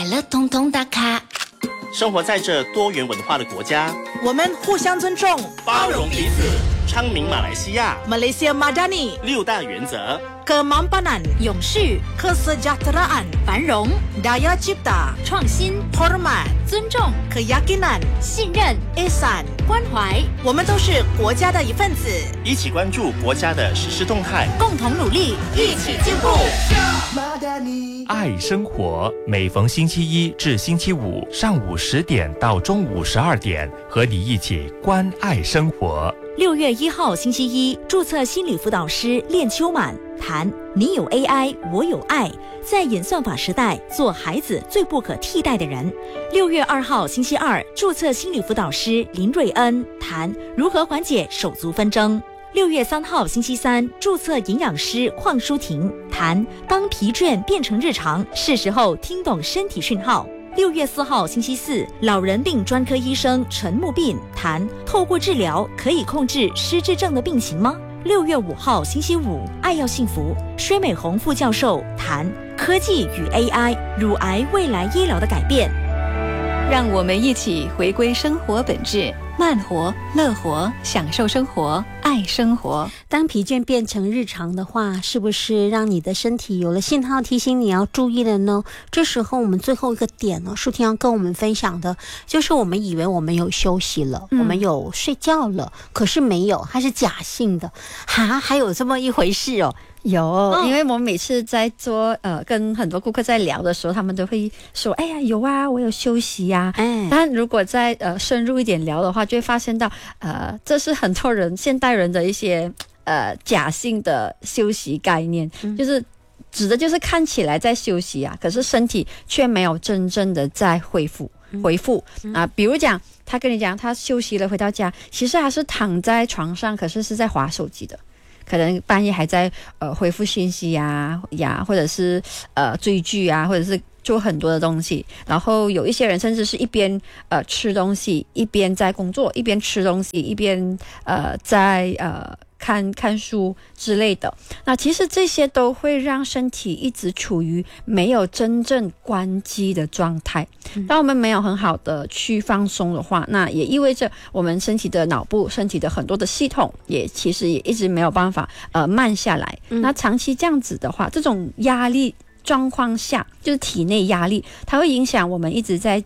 了，统统打卡。 生活在这多元文化的国家， 我们互相尊重， 包容彼此，昌明马来西亚 Malaysia Madani 6大原则 ：Kemampanan 永续、 Kesejahteraan 繁荣、 Daya Cipta 创新、 Hormat 尊重、 Keyakinan 信任、 Ihsan 关怀。 我们都是国家的一份子， 一起关注国家的实施动态， 共同努力， 一起进步。 爱生活，每逢星期一至星期五上午10点到中午12点，和你一起关爱生活。 6月1号星期一，注册心理辅导师练秋满谈你有 AI， 我有爱，在演算法时代，做孩子最不可替代的人。6月2号星期二，注册心理辅导师林瑞恩谈如何缓解手足纷争。6月3号星期三，注册营养师邝淑婷谈当疲倦变成日常，是时候听懂身体讯号。6月4号星期四，老人病专科医生陈木斌谈透过治疗可以控制失智症的病情吗？6月5号星期五，爱要幸福，薛美红副教授谈科技与 AI 乳癌未来医疗的改变。 让我们一起回归生活本质，慢活、乐活，享受生活，爱生活。 当疲倦变成日常的话，是不是让你的身体有了信号提醒你要注意了呢？这时候我们最后一个点呢，舒婷要跟我们分享的就是我们以为我们有休息了，我们有睡觉了，可是没有，它是假性的。还有这么一回事哦。 有，因为我们每次在做跟很多顾客在聊的时候，他们都会说，哎呀，有啊，我有休息呀。但如果再深入一点聊的话，就会发现到这是很多人现代人的一些假性的休息概念，就是指的就是看起来在休息啊，可是身体却没有真正的在恢复啊。比如讲，他跟你讲他休息了回到家，其实他是躺在床上，可是是在滑手机的。可能半夜还在回复信息呀，或者是追剧啊，或者是做很多的东西。然后有一些人甚至是一边吃东西，一边在工作，一边吃东西，一边在看书之类的。那其实这些都会让身体一直处于没有真正关机的状态。当我们没有很好的去放松的话，那也意味着我们身体的脑部、身体的很多的系统其实也一直没有办法慢下来。那长期这样子的话，这种压力状况下，就是体内压力，它会影响我们一直在